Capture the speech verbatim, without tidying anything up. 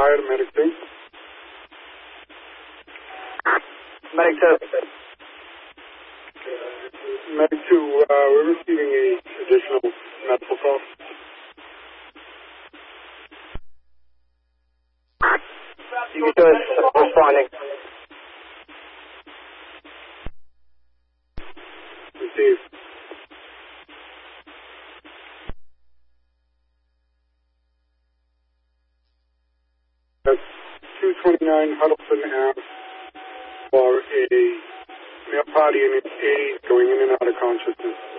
fire, medic two. Medic two. Medic two, uh, we're receiving a additional medical call. You can do it. Responding. Received. That's two twenty-nine Huddleston Ave for a male party in its aid going in and out of consciousness.